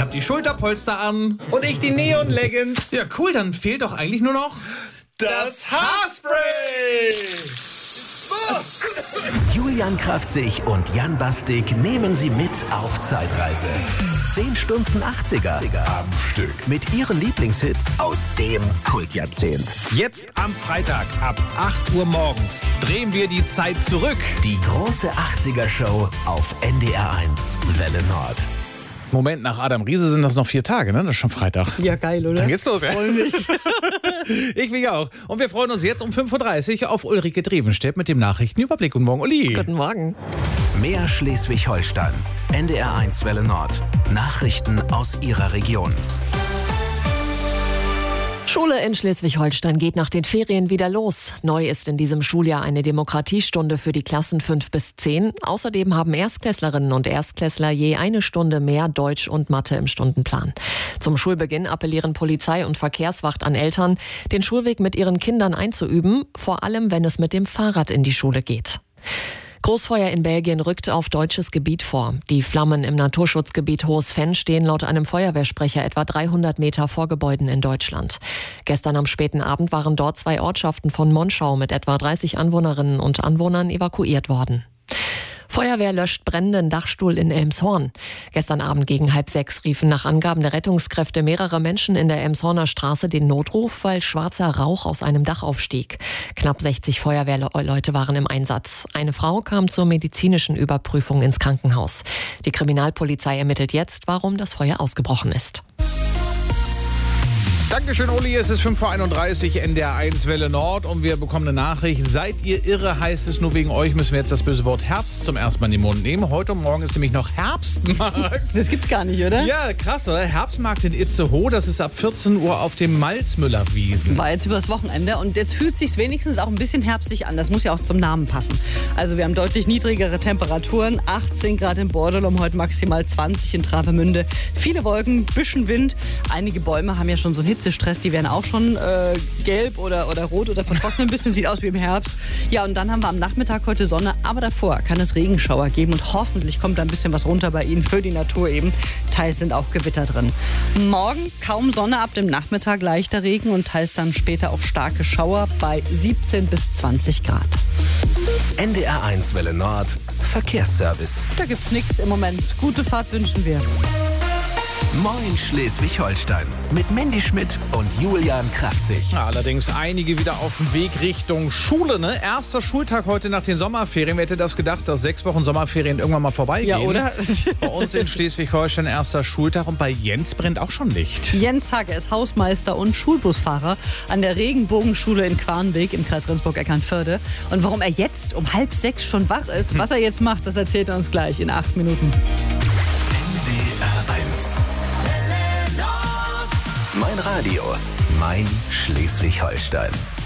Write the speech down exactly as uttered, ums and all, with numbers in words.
hab die Schulterpolster an. Und ich die Neon-Leggings. Ja, cool, dann fehlt doch eigentlich nur noch das Haarspray. Julian Kraftzig und Jan Bastik nehmen Sie mit auf Zeitreise. Zehn Stunden achtziger am Stück. Mit Ihren Lieblingshits aus dem Kultjahrzehnt. Jetzt am Freitag ab acht Uhr morgens drehen wir die Zeit zurück. Die große achtziger-Show auf N D R eins Welle Nord. Moment, nach Adam Riese sind das noch vier Tage, ne? Das ist schon Freitag. Ja, geil, oder? Dann geht's los, ja? Ich mich auch. Und wir freuen uns jetzt um fünf Uhr dreißig auf Ulrike Drevenstedt mit dem Nachrichtenüberblick. Guten Morgen, Uli. Guten Morgen. Mehr Schleswig-Holstein. N D R eins Welle Nord. Nachrichten aus Ihrer Region. Schule in Schleswig-Holstein geht nach den Ferien wieder los. Neu ist in diesem Schuljahr eine Demokratiestunde für die Klassen fünf bis zehn. Außerdem haben Erstklässlerinnen und Erstklässler je eine Stunde mehr Deutsch und Mathe im Stundenplan. Zum Schulbeginn appellieren Polizei und Verkehrswacht an Eltern, den Schulweg mit ihren Kindern einzuüben, vor allem wenn es mit dem Fahrrad in die Schule geht. Großfeuer in Belgien rückt auf deutsches Gebiet vor. Die Flammen im Naturschutzgebiet Hohes Venn stehen laut einem Feuerwehrsprecher etwa dreihundert Meter vor Gebäuden in Deutschland. Gestern am späten Abend waren dort zwei Ortschaften von Monschau mit etwa dreißig Anwohnerinnen und Anwohnern evakuiert worden. Feuerwehr löscht brennenden Dachstuhl in Elmshorn. Gestern Abend gegen halb sechs riefen nach Angaben der Rettungskräfte mehrere Menschen in der Elmshorner Straße den Notruf, weil schwarzer Rauch aus einem Dach aufstieg. Knapp sechzig Feuerwehrleute waren im Einsatz. Eine Frau kam zur medizinischen Überprüfung ins Krankenhaus. Die Kriminalpolizei ermittelt jetzt, warum das Feuer ausgebrochen ist. Dankeschön, Uli. Es ist fünf Uhr einunddreißig, N D R eins Welle Nord und wir bekommen eine Nachricht. Seid ihr irre, heißt es, nur wegen euch müssen wir jetzt das böse Wort Herbst zum ersten Mal in den Mund nehmen. Heute Morgen ist nämlich noch Herbstmarkt. Das gibt's gar nicht, oder? Ja, krass, oder? Herbstmarkt in Itzehoe, das ist ab vierzehn Uhr auf dem Malzmüllerwiesen. War jetzt übers Wochenende und jetzt fühlt es sich wenigstens auch ein bisschen herbstlich an. Das muss ja auch zum Namen passen. Also wir haben deutlich niedrigere Temperaturen, achtzehn Grad in Bordelum, heute maximal zwanzig in Travemünde. Viele Wolken, bisschen Wind. Einige Bäume haben ja schon so einen Hitzestress, die werden auch schon äh, gelb oder, oder rot oder vertrocknen ein bisschen, sieht aus wie im Herbst. Ja, und dann haben wir am Nachmittag heute Sonne, aber davor kann es Regenschauer geben und hoffentlich kommt da ein bisschen was runter bei Ihnen für die Natur eben. Teils sind auch Gewitter drin. Morgen kaum Sonne, ab dem Nachmittag leichter Regen und teils dann später auch starke Schauer bei siebzehn bis zwanzig Grad. N D R eins Welle Nord. Verkehrsservice. Da gibt's nichts im Moment. Gute Fahrt wünschen wir. Moin Schleswig-Holstein mit Mandy Schmidt und Julian Kraftzig. Ja, allerdings einige wieder auf dem Weg Richtung Schule, ne? Erster Schultag heute nach den Sommerferien. Wer hätte das gedacht, dass sechs Wochen Sommerferien irgendwann mal vorbeigehen? Ja, oder? Bei uns in Schleswig-Holstein erster Schultag und bei Jens brennt auch schon Licht. Jens Hagge ist Hausmeister und Schulbusfahrer an der Regenbogenschule in Quarnweg im Kreis Rendsburg-Eckernförde. Und warum er jetzt um halb sechs schon wach ist, was er jetzt macht, das erzählt er uns gleich in acht Minuten. N D R eins. Mein Radio, mein Schleswig-Holstein.